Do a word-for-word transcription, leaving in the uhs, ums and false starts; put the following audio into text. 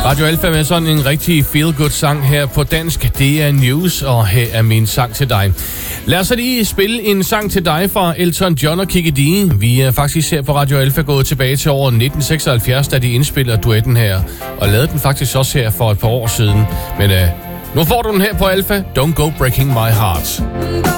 Radio Alfa med sådan en rigtig feel-good sang her på dansk. Det er News, og her er min sang til dig. Lad os lige spille en sang til dig fra Elton John og Kiki Dee. Vi er faktisk her på Radio Alfa gået tilbage til år nitten seksoghalvfjerds, da de indspiller duetten her. Og lavede den faktisk også her for et par år siden. Men uh, nu får du den her på Alfa. Don't Go Breaking My Heart.